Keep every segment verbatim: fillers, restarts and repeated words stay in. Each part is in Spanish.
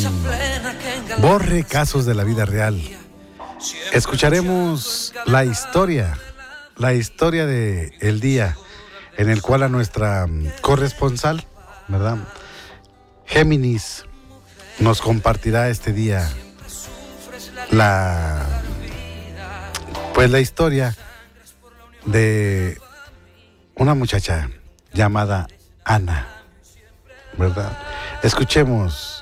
Borre, casos de la vida real. Escucharemos la historia, la historia de el día en el cual a nuestra corresponsal, ¿verdad?, Géminis, nos compartirá este día la, pues la historia de una muchacha llamada Ana, ¿verdad? Escuchemos,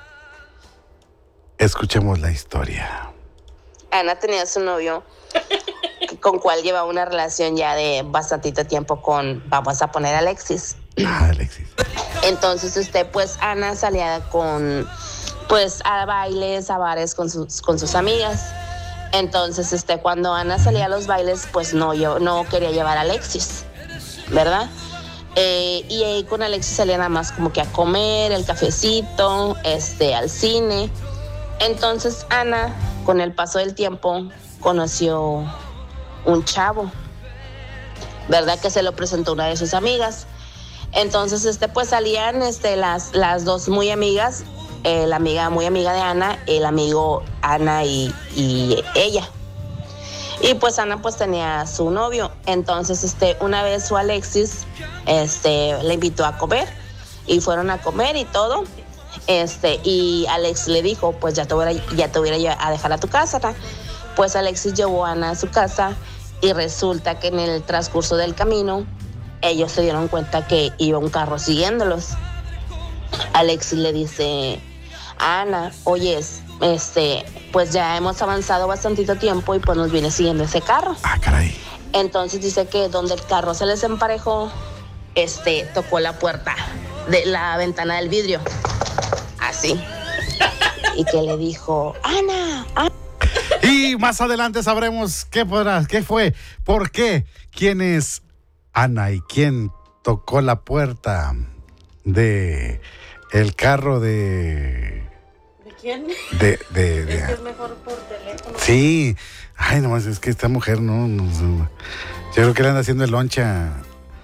escuchemos la historia. Ana tenía a su novio, con cual llevaba una relación ya de bastantito tiempo con, vamos a poner, Alexis. Ah, Alexis. Entonces, este, pues, Ana salía con, pues, a bailes, a bares con sus, con sus amigas. Entonces, este, cuando Ana salía a los bailes, pues, no, yo, no quería llevar a Alexis, ¿verdad? Eh, y ahí con Alexis salía nada más como que a comer, el cafecito, este, al cine. Entonces, Ana, con el paso del tiempo, conoció un chavo, ¿verdad?, que se lo presentó una de sus amigas. Entonces, este, pues salían este, las, las dos muy amigas, eh, la amiga muy amiga de Ana, el amigo Ana y, y ella. Y pues Ana pues tenía a su novio. Entonces, este, una vez su Alexis este, le invitó a comer y fueron a comer y todo. Este, y Alex le dijo, pues ya te voy a, ya te voy a ir a dejar a tu casa, ¿no? Pues Alexis llevó a Ana a su casa y resulta que en el transcurso del camino ellos se dieron cuenta que iba un carro siguiéndolos. Alexis le dice a Ana, oye, este, pues ya hemos avanzado bastantito tiempo y pues nos viene siguiendo ese carro. Ah, caray. Entonces dice que donde el carro se les emparejó, este, tocó la puerta de la ventana del vidrio. Así. Y que le dijo, Ana, Ana. Y más adelante sabremos qué podrá, qué fue, por qué, quién es Ana y quién tocó la puerta de el carro de... ¿De quién? De, de, de, es que es mejor por teléfono. Sí. Ay, nomás es que esta mujer no, no, no. Yo creo que le anda haciendo el lonche a,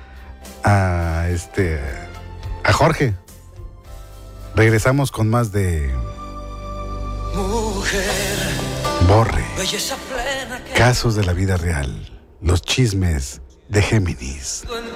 a este a Jorge. Regresamos con más de Mujer, Borre, belleza plena que casos de la vida real, los chismes de Géminis.